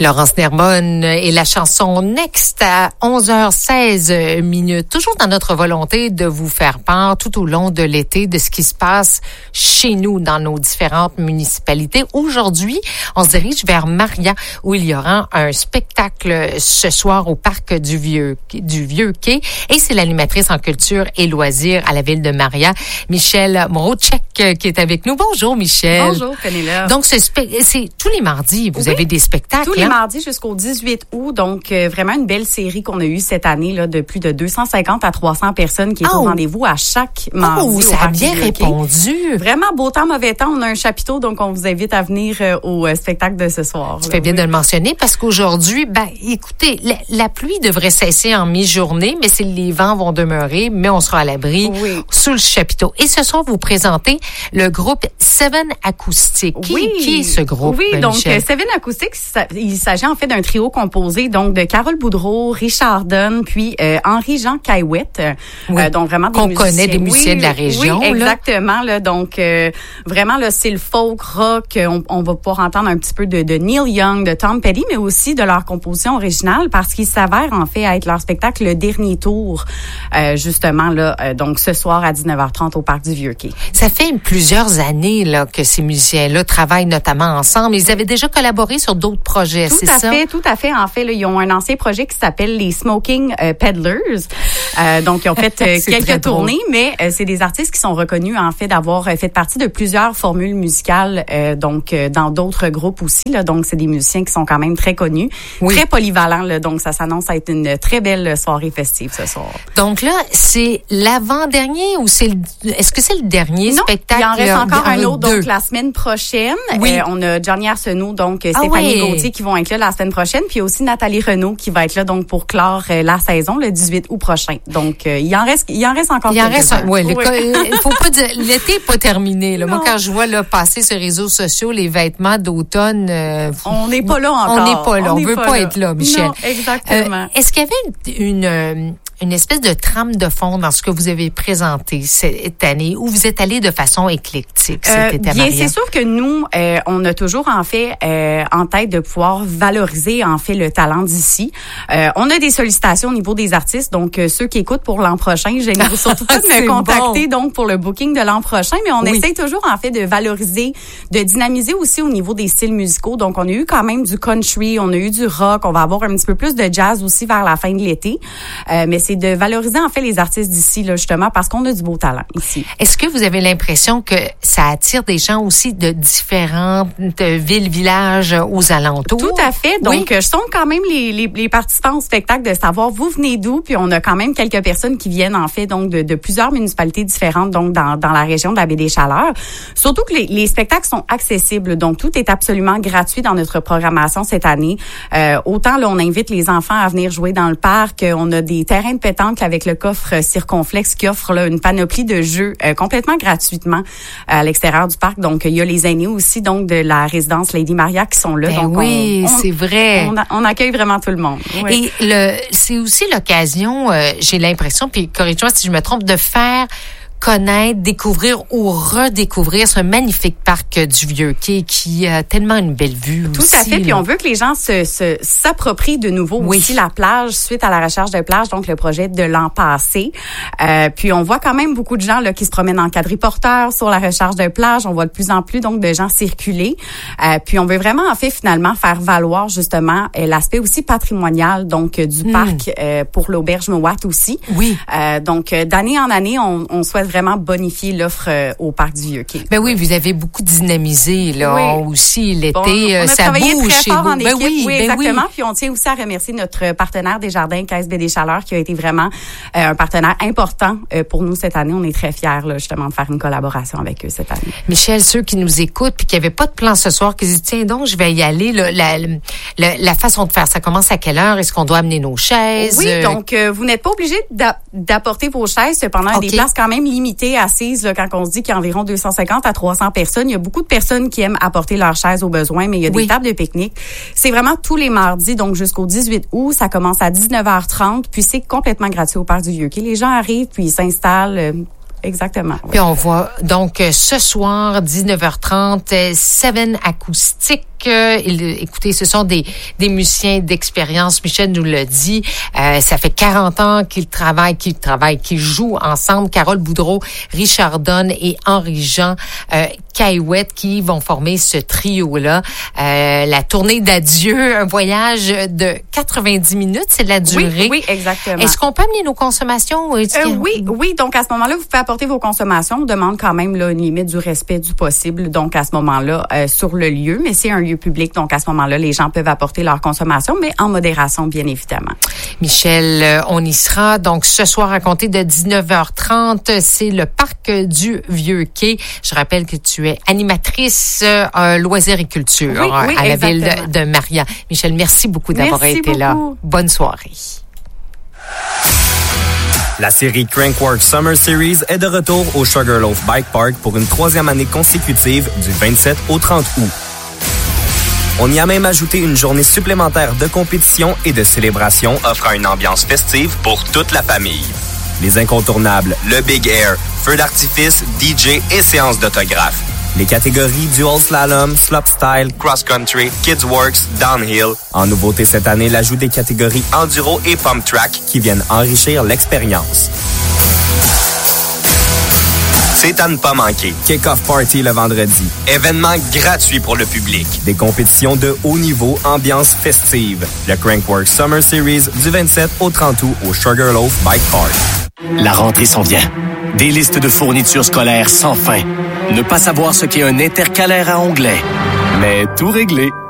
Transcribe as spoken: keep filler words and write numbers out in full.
Laurence Nerbonne et la chanson Next à onze heures seize minutes. Toujours dans notre volonté de vous faire part tout au long de l'été de ce qui se passe chez nous dans nos différentes municipalités. Aujourd'hui, on se dirige vers Maria où il y aura un spectacle ce soir au parc du Vieux, du Vieux Quai. Et c'est l'animatrice en culture et loisirs à la ville de Maria, Michèle Mroczek, qui est avec nous. Bonjour Michèle. Bonjour Pénélope. Donc, ce spe- c'est tous les mardis, vous oui, avez des spectacles. Tous les mardis jusqu'au dix-huit août. Donc, euh, vraiment une belle série qu'on a eue cette année, là, de plus de deux cent cinquante à trois cents personnes qui est oh. au rendez-vous à chaque mardi. Oh, ça a bien répondu. Vraiment, beau temps, mauvais temps. On a un chapiteau, donc on vous invite à venir euh, au euh, spectacle de ce soir. Tu là, fais bien oui. de le mentionner parce qu'aujourd'hui, ben, écoutez, la, la pluie devrait cesser en mi-journée, mais c'est, les vents vont demeurer, mais on sera à l'abri oui. sous le chapiteau. Et ce soir, vous présentez le groupe Seven Acoustic. Qui, oui. qui est ce groupe? Oui, donc Michel? Seven Acoustic, il s'agit en fait d'un trio composé donc de Carole Boudreau, Richard Dunn, puis euh, Henri-Jean Caillouette. Oui. Euh, donc vraiment des qu'on musiciens. connaît des musiciens oui, de la région. Oui, là. exactement. Là, donc euh, vraiment là, c'est le folk rock. On, on va pouvoir entendre un petit peu de, de Neil Young, de Tom Petty, mais aussi de leur composition originale parce qu'il s'avère en fait être leur spectacle le dernier tour, euh, justement là. Euh, donc ce soir à dix-neuf heures trente au parc du Vieux Quai. Ça fait plusieurs années là que ces musiciens-là travaillent notamment ensemble. Ils avaient déjà collaboré sur d'autres projets, tout c'est à ça? Fait, tout à fait. En fait, là, ils ont un ancien projet qui s'appelle les Smoking euh, Peddlers. Euh, donc, ils ont fait euh, quelques tournées, drôle. mais euh, c'est des artistes qui sont reconnus en fait d'avoir euh, fait partie de plusieurs formules musicales, euh, donc euh, dans d'autres groupes aussi. Là, donc, c'est des musiciens qui sont quand même très connus, oui. très polyvalents. Là, donc, ça s'annonce à être une très belle soirée festive ce soir. Donc là, c'est l'avant-dernier ou c'est le, est-ce que c'est le dernier non, spectacle? Il en reste encore un autre. Deux. Donc, la semaine prochaine, oui. euh, on a Johnny Arsenault, donc ah Stéphanie oui. Gauthier qui vont être là la semaine prochaine, puis aussi Nathalie Renaud qui va être là donc pour clore euh, la saison le dix-huit août prochain. Donc euh, il en reste il en reste encore il en reste un, ouais, oui. il faut pas dire l'été n'est pas terminé là. Moi quand je vois là passer sur les réseaux sociaux les vêtements d'automne euh, on n'est pas là encore. On n'est pas là, on, on veut pas, pas là. être là, Michel. Non, exactement. Euh, est-ce qu'il y avait une, une une espèce de trame de fond dans ce que vous avez présenté cette année où vous êtes allé de façon éclectique cet euh, été à Bien, Maria? c'est sûr que nous, euh, on a toujours en fait euh, en tête de pouvoir valoriser en fait le talent d'ici. Euh, on a des sollicitations au niveau des artistes, donc euh, ceux qui écoutent pour l'an prochain, je n'ai surtout pas de me contacter bon. donc pour le booking de l'an prochain, mais on oui. essaie toujours en fait de valoriser, de dynamiser aussi au niveau des styles musicaux. Donc on a eu quand même du country, on a eu du rock, on va avoir un petit peu plus de jazz aussi vers la fin de l'été, euh, mais c'est de valoriser en fait les artistes d'ici là justement parce qu'on a du beau talent ici. Est-ce que vous avez l'impression que ça attire des gens aussi de différentes villes, villages aux alentours? Tout à fait. Donc oui. je sonde quand même les, les, les participants au spectacle de savoir vous venez d'où, puis on a quand même quelques personnes qui viennent en fait donc de, de plusieurs municipalités différentes donc dans, dans la région de la baie des Chaleurs. Surtout que les, les spectacles sont accessibles, donc tout est absolument gratuit dans notre programmation cette année. Euh, autant là on invite les enfants à venir jouer dans le parc, on a des terrains de pétanque avec le coffre Circonflexe qui offre là une panoplie de jeux euh, complètement gratuitement euh, à l'extérieur du parc. Donc il y a les aînés aussi donc de la résidence Lady Maria qui sont là. Ben donc oui, on, on, c'est vrai. On, a, on accueille vraiment tout le monde. Oui. Et le c'est aussi l'occasion, euh, j'ai l'impression, puis corrige-moi si je me trompe, de faire connaître, découvrir ou redécouvrir ce magnifique parc du Vieux Quai qui a tellement une belle vue Tout aussi. à fait. Là. Puis on veut que les gens se, se s'approprient de nouveau oui. aussi la plage suite à la recherche de plage, donc le projet de l'an passé. Euh, puis on voit quand même beaucoup de gens là qui se promènent en quadriporteur sur la recherche de plage. On voit de plus en plus donc de gens circuler. Euh, puis on veut vraiment en fait finalement faire valoir justement euh, l'aspect aussi patrimonial donc euh, du mmh. parc euh, pour l'auberge Mowat aussi. Oui. Euh, donc euh, d'année en année, on, on souhaite vraiment bonifier l'offre euh, au parc du Vieux Quai. Ben oui, vous avez beaucoup dynamisé là oui. aussi l'été, bon, on a ça travaillé bouge très chez fort vous. en équipe, ben oui, oui ben exactement. Oui. Puis on tient aussi à remercier notre partenaire des jardins Caisse Baie des Chaleurs qui a été vraiment euh, un partenaire important euh, pour nous cette année. On est très fiers là, justement de faire une collaboration avec eux cette année. Michel, ceux qui nous écoutent puis qui n'avaient pas de plan ce soir, qui disent tiens donc je vais y aller. Là, la, la, la façon de faire, ça commence à quelle heure? Est-ce qu'on doit amener nos chaises? Oui, donc euh, vous n'êtes pas obligé d'a- d'apporter vos chaises. Cependant, okay. des places quand même limitées assises là, quand on se dit qu'il y a environ deux cent cinquante à trois cents personnes. Il y a beaucoup de personnes qui aiment apporter leurs chaises au besoin, mais il y a oui. des tables de pique-nique. C'est vraiment tous les mardis, donc jusqu'au dix-huit août. Ça commence à dix-neuf heures trente, puis c'est complètement gratuit au parc du Vieux Quai. Les gens arrivent, puis ils s'installent. Euh, Exactement. Puis on voit donc ce soir, dix-neuf heures trente, Seven Acoustic Euh, écoutez, ce sont des, des musiciens d'expérience. Michel nous l'a dit. Euh, ça fait quarante ans qu'ils travaillent, qu'ils travaillent, qu'ils jouent ensemble. Carole Boudreau, Richard Dunn et Henri-Jean euh, Caillouette qui vont former ce trio-là. Euh, la tournée d'adieu, un voyage de quatre-vingt-dix minutes, c'est de la durée. Oui, oui, exactement. Est-ce qu'on peut amener nos consommations? Euh, oui, oui. Donc, à ce moment-là, vous pouvez apporter vos consommations. On demande quand même là, une limite du respect du possible. Donc, à ce moment-là, euh, sur le lieu. Mais c'est un lieu public. Donc, à ce moment-là, les gens peuvent apporter leurs consommations, mais en modération, bien évidemment. Michel, euh, on y sera. Donc, ce soir, à compter de dix-neuf heures trente, c'est le parc du Vieux-Quai. Je rappelle que tu es animatrice euh, loisirs et culture oui, oui, à la exactement. ville de, de Maria. Michel, merci beaucoup d'avoir merci été beaucoup. là. Bonne soirée. La série Crankworx Summer Series est de retour au Sugarloaf Bike Park pour une troisième année consécutive du vingt-sept au trente août. On y a même ajouté une journée supplémentaire de compétition et de célébration offrant une ambiance festive pour toute la famille. Les incontournables, le Big Air, feux d'artifice, D J et séances d'autographes. Les catégories Dual Slalom, Slopestyle, Cross Country, Kids Works, Downhill. En nouveauté cette année, l'ajout des catégories Enduro et Pump Track qui viennent enrichir l'expérience. C'est à ne pas manquer. Kick-Off Party le vendredi. Événement gratuit pour le public. Des compétitions de haut niveau, ambiance festive. Le Crankworx Summer Series du vingt-sept au trente août au Sugarloaf Bike Park. La rentrée s'en vient. Des listes de fournitures scolaires sans fin. Ne pas savoir ce qu'est un intercalaire à onglet. Mais tout réglé.